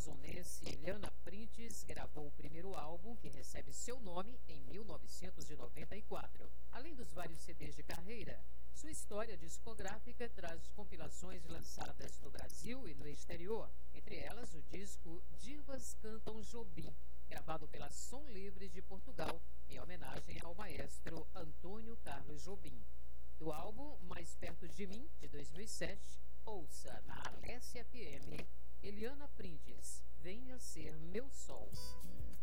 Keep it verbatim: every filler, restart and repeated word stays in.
amazonense Eliana Printes gravou o primeiro álbum que recebe seu nome em mil novecentos e noventa e quatro. Além dos vários C Ds de carreira, sua história discográfica traz compilações lançadas no Brasil e no exterior, entre elas o disco Divas Cantam Jobim, gravado pela Som Livre de Portugal, em homenagem ao maestro Antônio Carlos Jobim. Do álbum Mais Perto de Mim, de dois mil e sete, ouça na Alessia F M, Eliana Printes, Venha Ser Meu Sol.